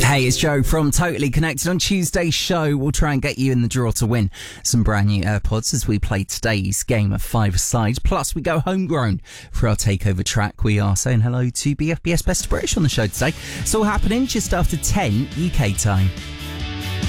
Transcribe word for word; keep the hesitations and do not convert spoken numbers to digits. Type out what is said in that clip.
Hey, it's Joe from Totally Connected. On Tuesday's show, we'll try and get you in the draw to win some brand new AirPods as we play today's game of five-a-side. Plus, we go homegrown for our takeover track. We are saying hello to B F B S Best of British on the show today. It's all happening just after ten U K time.